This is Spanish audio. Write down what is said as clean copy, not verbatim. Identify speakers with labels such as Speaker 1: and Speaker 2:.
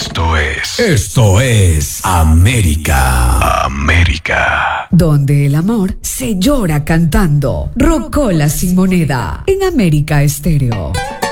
Speaker 1: Esto es América. América.
Speaker 2: Donde el amor se llora cantando. Rocola sin moneda. En América Estéreo.